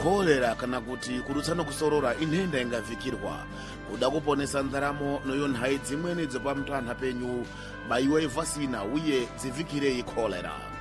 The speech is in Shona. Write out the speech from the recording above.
Kolera kana kuti kudutsana kusorora inhenda ingavhikirwa. Kuda kuponesa ndaramo noyo nhai dzimweni dzepamutana penyu, bayiwai vhasina uye dzivhikirei kolera.